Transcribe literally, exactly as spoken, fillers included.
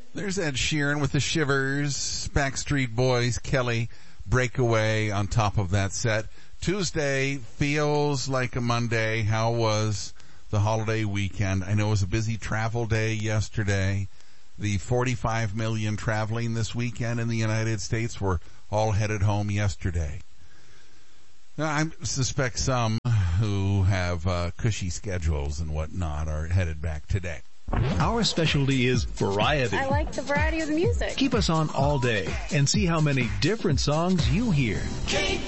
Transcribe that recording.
There's Ed Sheeran with the Shivers, Backstreet Boys, Kelly, Breakaway on top of that set. Tuesday feels like a Monday. How was the holiday weekend? I know it was a busy travel day yesterday. The forty-five million traveling this weekend in the United States were all headed home yesterday. Now, I suspect some who have uh, cushy schedules and whatnot are headed back today. Our specialty is variety. I like the variety of the music. Keep us on all day and see how many different songs you hear. K